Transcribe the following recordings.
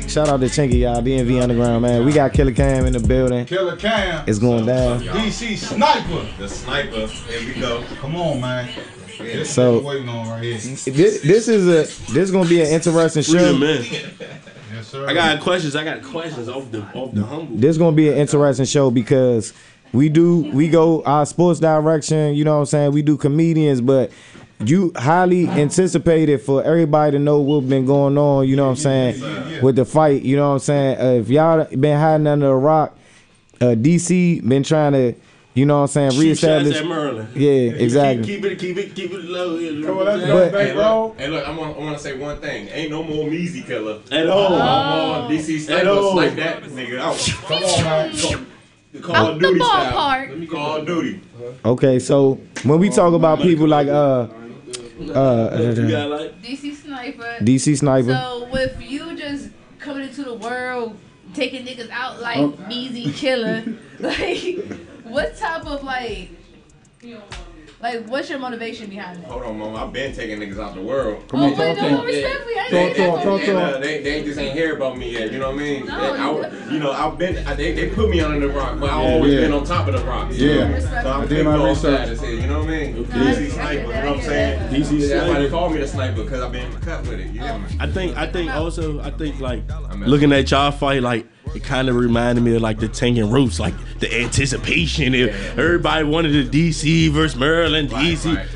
Shout out to Chinky, y'all. DMV Underground, man. We got Killer Cam in the building. Killer Cam. It's going down. DC Sniper. The sniper. Here we go. Come on, man. This So is what we're waiting on right here. this gonna be an interesting show. Man. Yes, sir. I got questions off the humble. This gonna be an interesting show because we go our sports direction. You know what I'm saying? We do comedians, but you highly anticipated for everybody to know what's been going on. You know what I'm saying with the fight. You know what I'm saying? If y'all been hiding under a rock, DC been trying to. You know what I'm saying? Reestablish. Shots at Merlin. Yeah, exactly. Keep it low. Come on, let's go, back, bro. Hey, look, I want to say one thing. Ain't no more Measy Killer. At all. No more DC Sniper snipe that nigga out. Come on, man. Call of Duty style. Ballpark. Call of Duty. Okay, so when we talk about people like You got like DC Sniper. DC Sniper, So with you just coming into the world, taking niggas out like Measy Killer, like what type of like what's your motivation behind that? Hold on, mama. I've been taking niggas out the world. Oh wait, no, respectfully, I ain't Talk to him. They just ain't hear about me yet. You know what I mean? No, I've been. They put me under the rock, but I always been on top of the rock. Yeah. So I'm I did taking my all research. status here. You know what I mean? I DC get sniper. You that, know what I'm saying? I DC That's why they sniper. call me the sniper because I've been cut with it. You hear me? I think like looking at y'all fight, like it kind of reminded me of like the Tank and Roots, like the anticipation. If everybody wanted the DC versus Maryland, DC. Right.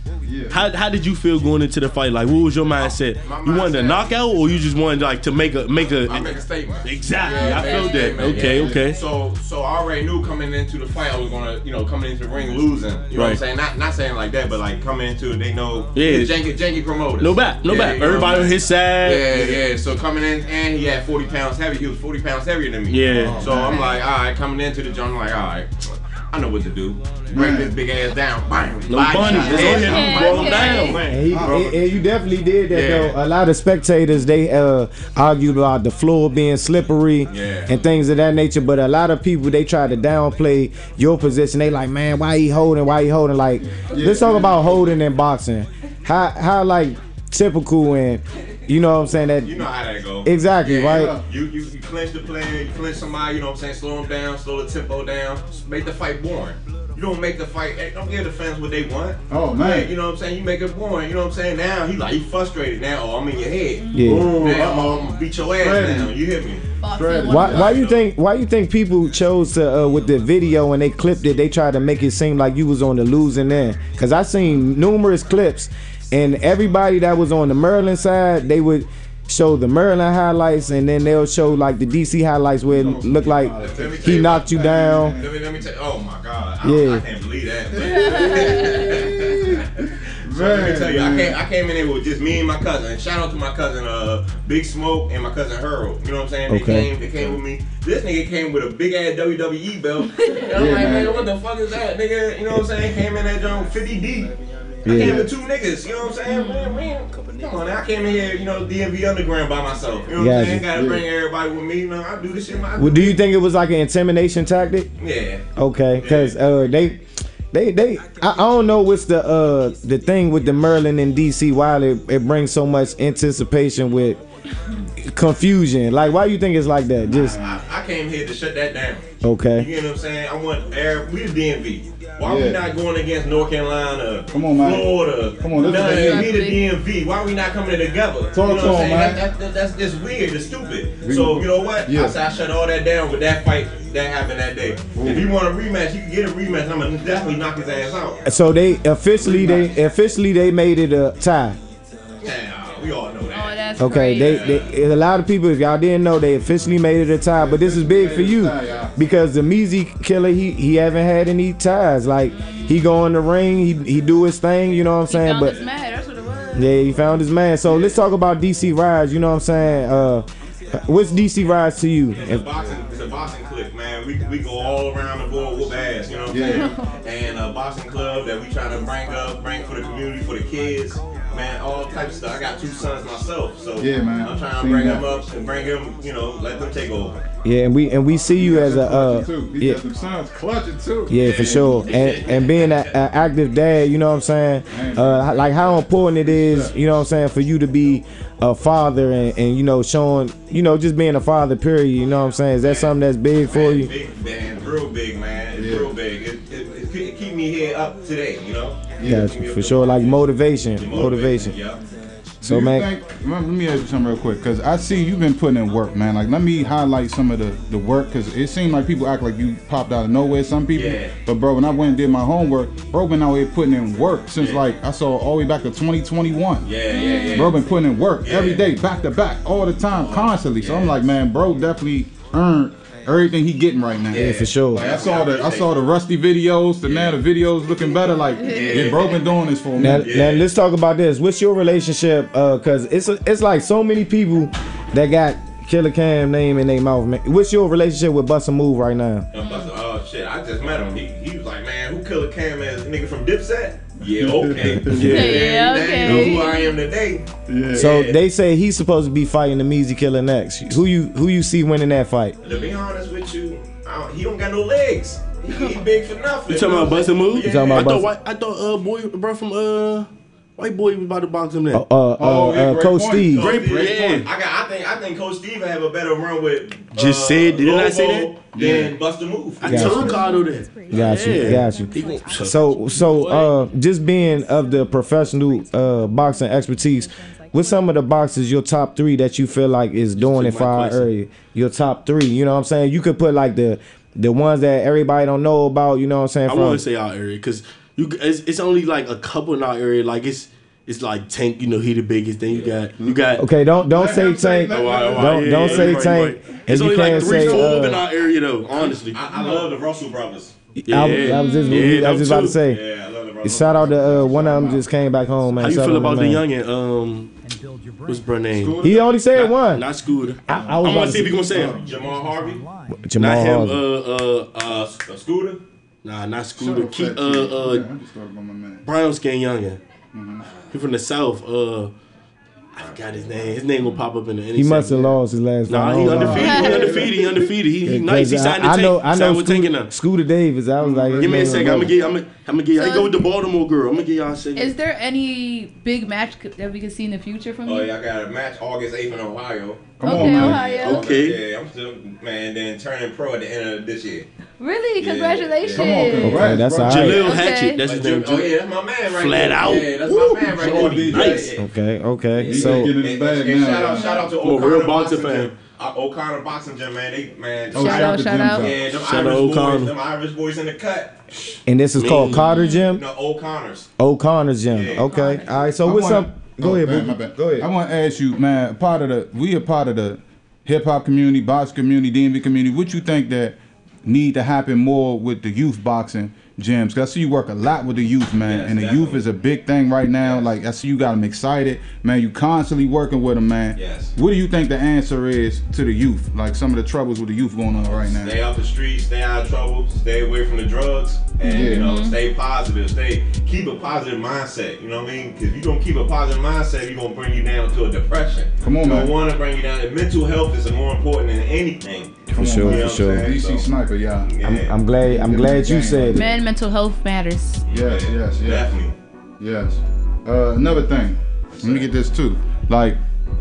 How did you feel going into the fight? Like, what was your mindset? You wanted a knockout, or you just wanted like to make a I make a statement. Exactly. Yeah, I felt that. statement, Okay, yeah. okay. So I already knew coming into the fight I was gonna, coming into the ring losing. You know what I'm Right. saying? Not saying like that, but like coming into it, they know. Yeah. Janky promoters. No back. Yeah, you know Everybody what on I'm his saying? side. Yeah. So coming in, and he had 40 pounds heavy. He was 40 pounds heavier than me. Yeah. So I'm like, all right, coming into the joint, I'm like, all right, I know what to do. Break this big ass down. Bam. No Body bunnies. shot. That's all you Yeah, do. Roll them yeah. down. and you definitely did that Yeah. though. A lot of spectators they argued about the floor being slippery Yeah. and things of that nature. But a lot of people they try to downplay your position. They like, man, why he holding? Like, let's talk about holding in boxing. How like typical and you know what I'm saying that You know how that go. exactly right. You clinch the player, you clinch somebody, you know what I'm saying, slow them down, slow the tempo down, make the fight boring. You don't make the fight, don't give the fans what they want. Oh, man. Yeah, you know what I'm saying, you make it boring, you know what I'm saying, now he frustrated now, I'm in your head. Yeah. Boom, now I'm gonna beat your ass Strategy. down, you hear me? Boxing Why you think people chose to with the video when they clipped it they tried to make it seem like you was on the losing end? Cause I seen numerous clips and everybody that was on the Maryland side they would show the Maryland highlights and then they'll show like the DC highlights where it looked like Let me tell he you knocked you down. Let me tell you, oh my God, Yeah. I can't believe that. So let me tell you, I came in there with just me and my cousin. And shout out to my cousin Big Smoke and my cousin Harold. You know what I'm saying? Okay. They came with me. This nigga came with a big ass WWE belt. And I'm like, man, what the fuck is that, nigga? You know what I'm saying? Came in that joint 50 deep. I came with two niggas, you know what I'm saying? Man, come on, now I came in here, DMV Underground by myself. You know what I'm saying? Gotta bring everybody with me. I do this shit my Well, do you think it was like an intimidation tactic? Yeah. Okay, cause they I don't know what's the thing with the Maryland and DC why it brings so much anticipation with confusion. Like why you think it's like that? Just I came here to shut that down. okay. You know what I'm saying? I want we the DMV. Why we not going against North Carolina, Come on, man. Florida? Come on, let's None, do we the DMV. Why we not coming together? Talk you know to what I'm him, saying? man. That's just weird. It's stupid. So you know what? Yeah. I said I shut all that down with that fight that happened that day. If you want a rematch, you can get a rematch. I'm gonna definitely knock his ass out. So they officially made it a tie. Yeah, we all know that. Oh, that's Okay, crazy. they a lot of people if y'all didn't know they officially made it a tie, but this is big for you because the Measy Killer he haven't had any ties. Like he go in the ring, he do his thing, you know what I'm saying? Found But his man, that's what it was. yeah, he found his man. So let's talk about DC Rise. You know what I'm saying? What's DC Rise to you? It's a boxing clique, man. We go all around the board, whoop ass, you know what I'm saying? And a boxing club that we try to bring for the community, for the kids. man, all types of stuff. I got 2 sons myself, so Yeah, man. I'm trying to Seen bring that. them up and bring them, let them take over. Yeah, and we see you as a He yeah. got them sons clutching too. Yeah, for sure. And being an active dad, you know what I'm saying? Like how important it is, you know what I'm saying, for you to be a father and you know, showing, you know, just being a father, period. You know what I'm saying? Is that something that's big for you? Big, man, real big, man. It's real big. It keep me here up today, you know? Yeah, for sure. Like motivation. Yeah. So, Do you man. think, let me ask you something real quick, because I see you've been putting in work, man. Like, let me highlight some of the work, because it seemed like people act like you popped out of nowhere, some people. Yeah. But, bro, when I went and did my homework, bro been out here putting in work since, like, I saw all the way back to 2021. Yeah. Bro been putting in work every day, back to back, all the time, constantly. So I'm like, man, bro definitely earned everything he getting right now. Yeah, for sure. Like, I saw the rusty videos, now the videos looking better. Like, yeah, bro been doing this for a Now, minute. now let's talk about this. What's your relationship? Cause it's like so many people that got Killer Cam name in their mouth, man. What's your relationship with Bust a Move right now? Oh shit! I just met him. He was like, man, who Killer Cam is? Nigga from Dipset? Yeah, okay. Yeah, Now okay. you know who I am today. So Yeah. they say he's supposed to be fighting the Meezy Killer next. Who you see winning that fight? To be honest with you, he don't got no legs. He big for nothing. You talking about Bust a Move? You talking about I thought boy, bro from white boy was about to box him there. yeah, great Coach point. Steve. Great Yeah. point. I think Coach Steve will have a better run with. Just said, didn't I say Lobo than Bust a Move. I Gotcha. told Cardo that. Got you. He gon- So just being of the professional boxing expertise, what's some of the boxers your top 3 that you feel like is doing it took for my our question. area? Your top 3, you know what I'm saying? You could put like the ones that everybody don't know about, you know what I'm saying? I want to say our area because it's only like a couple in our area. Like it's like Tank, you know, he the biggest. Then you got Okay, don't say him say Tank. that. Don't say Tank. It's And you only like can't 3, say 4 in our area though. Honestly, I love the Russell brothers. I was just about to say. Yeah, I love the brothers. Shout out to one of them just came back home, man. how you Shout feel out to about the man. youngin? What's bro name? He only said one. Not Scooter. I I was about want to to see if he gonna say it. Jamal Harvey, Jamal Not him. Harvey. Scooter. Nah, not Shut Scooter. up, Keep fat kid. Yeah, I just thought about my man. brown skin youngin. He from the south. I forgot his name. His name will pop up in the. He must have lost his last Nah, fight. he I don't know. undefeated. He undefeated. He nice. He signed the I Tank. know Signed with Tank and them. Scooter Davis. I was like, Give me a second. I'm gonna get. I go with the Baltimore girl. I'm gonna get y'all a second. Is there any big match that we can see in the future from you? Oh yeah, I got a match August 8th in Ohio. Come Okay, on, man. Ohio. Okay. Yeah, I'm still then turning pro at the end of this year. Really? Yeah. Congratulations. Come on, congrats, Okay, that's bro. all right. Jaleel Okay. Hatchet. That's his name. Oh yeah, that's my man right Flat there. out. Yeah, that's my man right Woo! there. Nice. Yeah. Okay. He So just getting in his bag And now. shout out to I'm a O'Connor real boxing Boxing fan. Gym. O'Connor Boxing Gym, man. They man. Oh, Shout out, to shout Jim out. Jones. Yeah, them Shout out Irish O'Connor. boys, them Irish boys in the cut. and this is called Carter Gym. No, O'Connor's. O'Connor's Gym. Yeah, Okay. All right. So I what's wanna- up? Go ahead, man, boo. my bad. Go ahead. I want to ask you, man. We are part of the hip hop community, box community, DMV community. What you think that need to happen more with the youth boxing gyms? 'Cause I see you work a lot with the youth, man, Yes, and the definitely. youth is a big thing right now. Yes. Like I see you got them excited, man. You constantly working with them, man. Yes. What do you think the answer is to the youth? Like some of the troubles with the youth going on right now. Stay off the streets, stay out of trouble, stay away from the drugs, and Yeah. you know, stay positive. Keep a positive mindset. You know what I mean? Because if you don't keep a positive mindset, you're gonna bring you down to a depression. Come on, you man. don't want to bring you down. And mental health is more important than anything. Come on, sure, man. for sure. DC So- Sniper, yeah. Yeah. I'm glad you said it. Man, mental health matters. Yes. Definitely. Yes. Another thing. Let me get this too. Like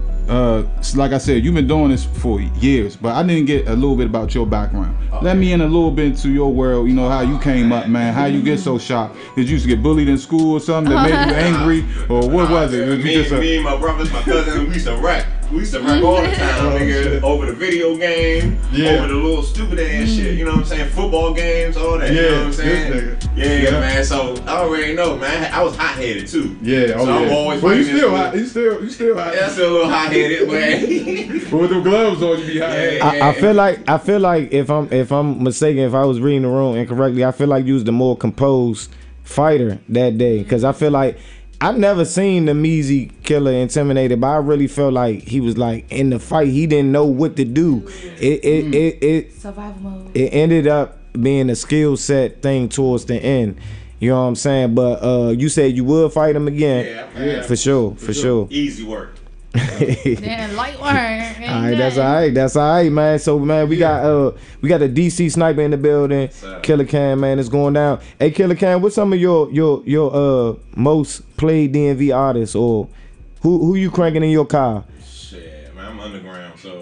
I said, you've been doing this for years, but I didn't get a little bit about your background. Let me in a little bit into your world. You know how you came up, man. How you get so shocked? Did you used to get bullied in school or something that made you angry, or what was it? Was you Me, just a- me and my brothers, my cousins, we used to wreck. We used to wreck all the time, nigga. Over the video game, Yeah. over the little stupid ass shit. You know what I'm saying? Football games, all that. You Yeah, know what I'm saying? this nigga. Yeah, Yeah. man. So I already know, man. I was hot headed too. Yeah, So I'm always Well, you fighting still this hot. You still hot. Yeah, I'm still a little hot headed, man. But with them gloves on, you be hot. Yeah. I feel like if I'm mistaken, if I was reading the room incorrectly, I feel like you was the more composed fighter that day. Cause I feel like I never seen the Meezy Killer intimidated, but I really felt like he was like in the fight. He didn't know what to do. It Survival mode. ended up being a skill set thing towards the end. You know what I'm saying? But you said you would fight him again. Yeah. For sure. Easy work. Damn, light work. All right, that's all right. That's all right, man. So, man, we got a DC sniper in the building. Killer Cam, man, it's going down. Hey, Killer Cam, what's some of your most played DMV artists, or who you cranking in your car? Shit, man, I'm underground, so.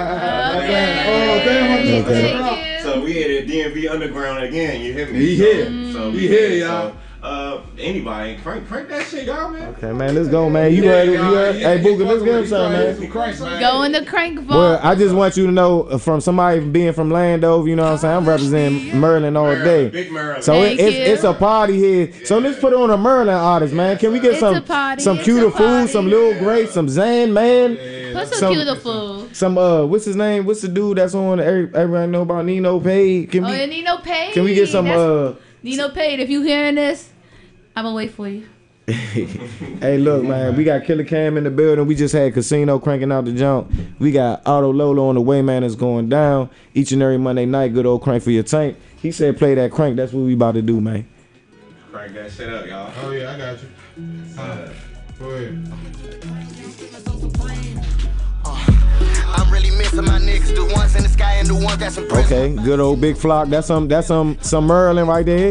Okay. So we had a DMV underground again. You hear me? He here. So He here, y'all. Anybody, crank that shit, y'all, man. Okay, man, let's go, man. You ready? Hey, Booker, let's get him something, man. Go in the crank vault. Well, I just want you to know, from somebody being from Landover, you know what I'm saying? I'm representing Merlin all day. Big Merlin. So it's a party here. So let's put on a Merlin artist, man. Can we get some cuter food, some Lil Grace, some Zan, man? Put some cuter food. Some what's his name? What's the dude that's on? Everybody know about Nino Payne? Yeah, Nino Payne. Can we get some Nino Payne? If you hearing this, I'm gonna wait for you. Hey, look, man, we got Killer Cam in the building. We just had Casino cranking out the jump. We got Auto Lolo on the way, man. It's going down each and every Monday night. Good old crank for your tank. He said play that crank. That's what we about to do, man. Crank that shit up, y'all. Oh yeah, I got you. Go ahead. I'm really missing my niggas, the ones in the sky and the ones that's in prison. Okay, good old Big Flock. That's some Merlin right there.